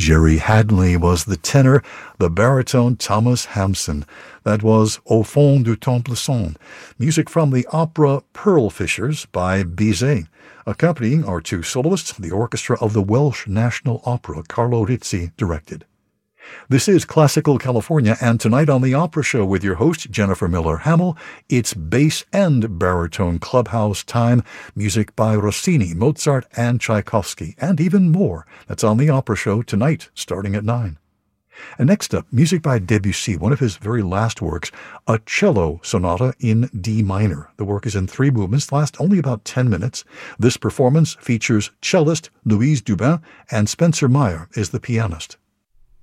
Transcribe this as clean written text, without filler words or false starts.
Jerry Hadley was the tenor, the baritone Thomas Hampson. That was Au fond du temple sombre, music from the opera Pearl Fishers by Bizet. Accompanying our two soloists, the orchestra of the Welsh National Opera Carlo Rizzi directed. This is Classical California, and tonight on The Opera Show with your host, Jennifer Miller Hamill, it's bass and baritone clubhouse time, music by Rossini, Mozart, and Tchaikovsky, and even more. That's on The Opera Show tonight, starting at 9. And next up, music by Debussy, one of his very last works, a cello sonata in D minor. The work is in 3 movements, last only about 10 minutes. This performance features cellist Louise Dubin, and Spencer Meyer is the pianist.